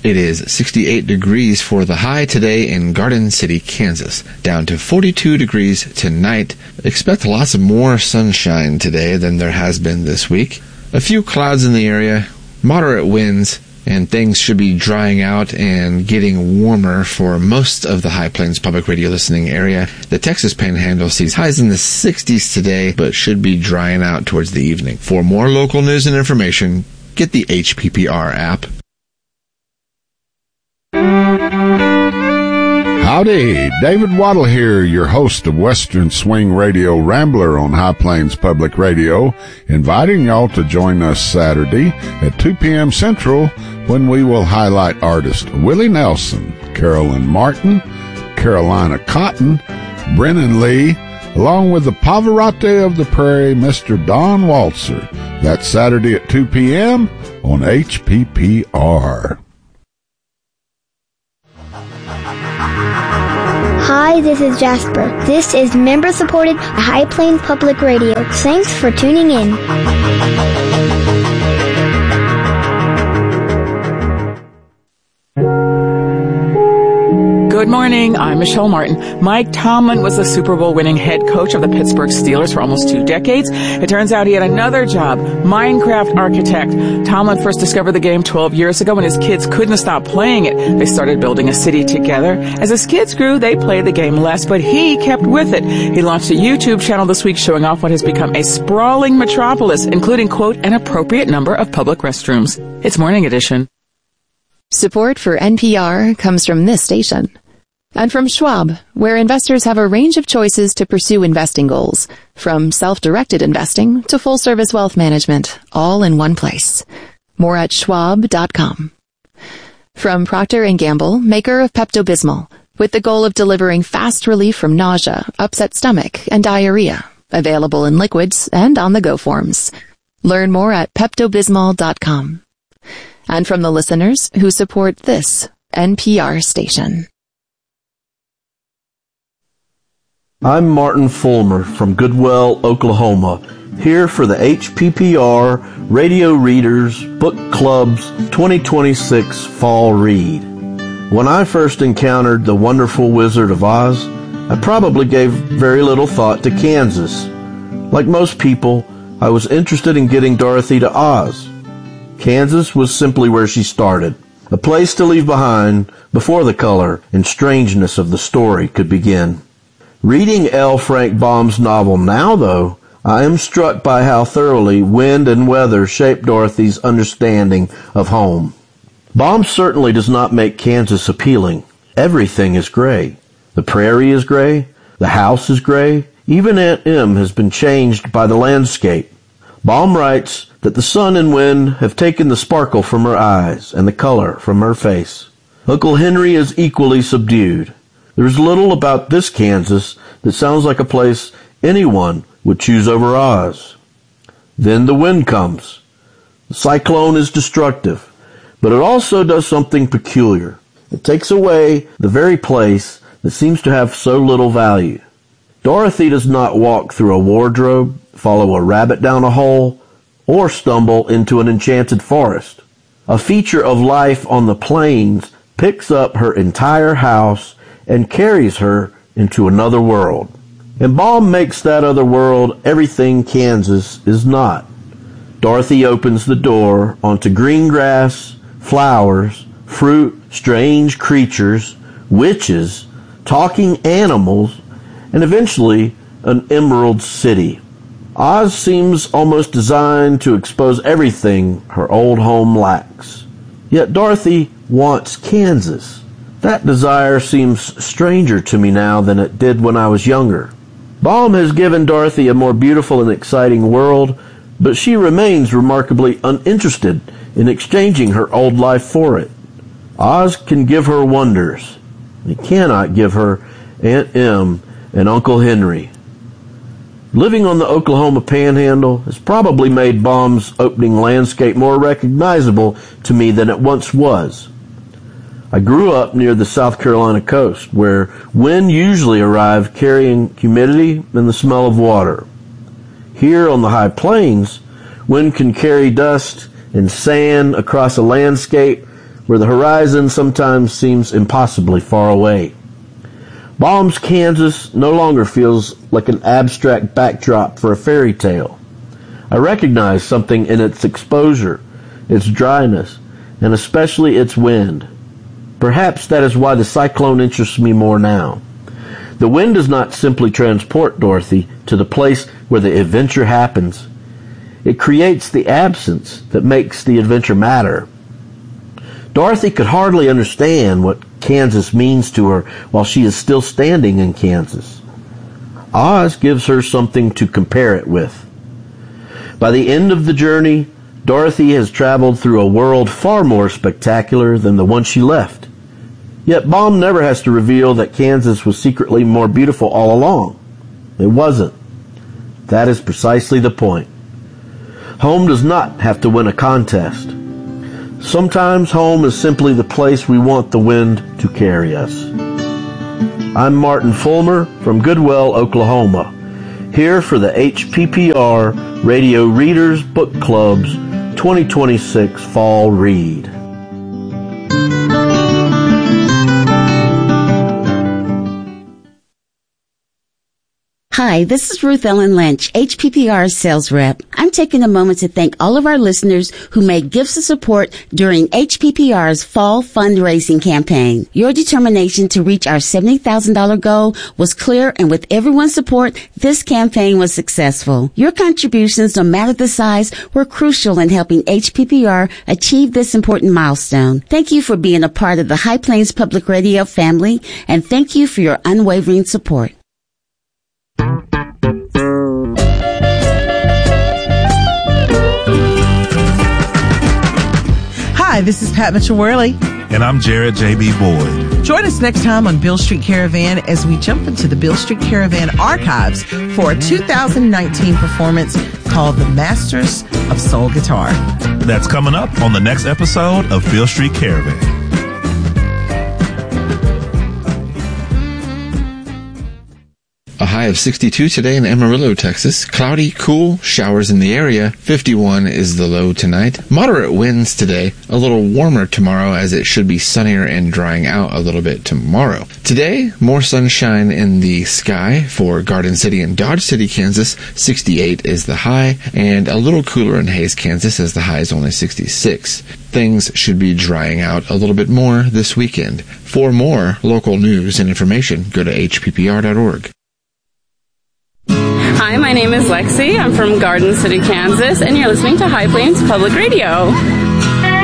It is 68 degrees for the high today in Garden City, Kansas, down to 42 degrees tonight. Expect lots of more sunshine today than there has been this week. A few clouds in the area, moderate winds, and things should be drying out and getting warmer for most of the High Plains Public Radio listening area. The Texas Panhandle sees highs in the 60s today, but should be drying out towards the evening. For more local news and information, get the HPPR app. Howdy, David Waddle here, your host of Western Swing Radio Rambler on High Plains Public Radio, inviting y'all to join us Saturday at 2 p.m. Central when we will highlight artists Willie Nelson, Carolyn Martin, Carolina Cotton, Brennan Lee, along with the Pavarotti of the Prairie, Mr. Don Waltzer. That's Saturday at 2 p.m. on HPPR. Hi, this is Jasper. This is member-supported High Plains Public Radio. Thanks for tuning in. Good morning. I'm Michelle Martin. Mike Tomlin was the Super Bowl winning head coach of the Pittsburgh Steelers for almost 2 decades. It turns out he had another job, Minecraft architect. Tomlin first discovered the game 12 years ago when his kids couldn't stop playing it. They started building a city together. As his kids grew, they played the game less, but he kept with it. He launched a YouTube channel this week showing off what has become a sprawling metropolis, including, quote, an appropriate number of public restrooms. It's Morning Edition. Support for NPR comes from this station. And from Schwab, where investors have a range of choices to pursue investing goals, from self-directed investing to full-service wealth management, all in one place. More at schwab.com. From Procter & Gamble, maker of Pepto-Bismol, with the goal of delivering fast relief from nausea, upset stomach, and diarrhea, available in liquids and on-the-go forms. Learn more at peptobismol.com. And from the listeners who support this NPR station. I'm Martin Fulmer from Goodwell, Oklahoma, here for the HPPR Radio Readers Book Club's 2026 Fall Read. When I first encountered The Wonderful Wizard of Oz, I probably gave very little thought to Kansas. Like most people, I was interested in getting Dorothy to Oz. Kansas was simply where she started, a place to leave behind before the color and strangeness of the story could begin. Reading L. Frank Baum's novel now, though, I am struck by how thoroughly wind and weather shaped Dorothy's understanding of home. Baum certainly does not make Kansas appealing. Everything is gray. The prairie is gray. The house is gray. Even Aunt Em has been changed by the landscape. Baum writes that the sun and wind have taken the sparkle from her eyes and the color from her face. Uncle Henry is equally subdued. There's little about this Kansas that sounds like a place anyone would choose over Oz. Then the wind comes. The cyclone is destructive, but it also does something peculiar. It takes away the very place that seems to have so little value. Dorothy does not walk through a wardrobe, follow a rabbit down a hole, or stumble into an enchanted forest. A feature of life on the plains picks up her entire house and carries her into another world. And Baum makes that other world everything Kansas is not. Dorothy opens the door onto green grass, flowers, fruit, strange creatures, witches, talking animals, and eventually an emerald city. Oz seems almost designed to expose everything her old home lacks. Yet Dorothy wants Kansas. That desire seems stranger to me now than it did when I was younger. Baum has given Dorothy a more beautiful and exciting world, but she remains remarkably uninterested in exchanging her old life for it. Oz can give her wonders. It cannot give her Aunt Em and Uncle Henry. Living on the Oklahoma Panhandle has probably made Baum's opening landscape more recognizable to me than it once was. I grew up near the South Carolina coast, where wind usually arrived carrying humidity and the smell of water. Here on the high plains, wind can carry dust and sand across a landscape where the horizon sometimes seems impossibly far away. Baum's Kansas no longer feels like an abstract backdrop for a fairy tale. I recognize something in its exposure, its dryness, and especially its wind. Perhaps that is why the cyclone interests me more now. The wind does not simply transport Dorothy to the place where the adventure happens. It creates the absence that makes the adventure matter. Dorothy could hardly understand what Kansas means to her while she is still standing in Kansas. Oz gives her something to compare it with. By the end of the journey, Dorothy has traveled through a world far more spectacular than the one she left. Yet Baum never has to reveal that Kansas was secretly more beautiful all along. It wasn't. That is precisely the point. Home does not have to win a contest. Sometimes home is simply the place we want the wind to carry us. I'm Martin Fulmer from Goodwell, Oklahoma, here for the HPPR Radio Readers Book Club's 2026 Fall Read. Hi, this is Ruth Ellen Lynch, HPPR's sales rep. I'm taking a moment to thank all of our listeners who made gifts of support during HPPR's fall fundraising campaign. Your determination to reach our $70,000 goal was clear, and with everyone's support, this campaign was successful. Your contributions, no matter the size, were crucial in helping HPPR achieve this important milestone. Thank you for being a part of the High Plains Public Radio family, and thank you for your unwavering support. Hi, this is Pat Mitchell-Worley. And I'm Jared J.B. Boyd. Join us next time on Beale Street Caravan as we jump into the Beale Street Caravan archives for a 2019 performance called The Masters of Soul Guitar. That's coming up on the next episode of Beale Street Caravan. A high of 62 today in Amarillo, Texas. Cloudy, cool, showers in the area. 51 is the low tonight. Moderate winds today. A little warmer tomorrow as it should be sunnier and drying out a little bit tomorrow. Today, more sunshine in the sky for Garden City and Dodge City, Kansas. 68 is the high, and a little cooler in Hays, Kansas, as the high is only 66. Things should be drying out a little bit more this weekend. For more local news and information, go to hppr.org. Hi, my name is Lexi. I'm from Garden City, Kansas, and you're listening to High Plains Public Radio.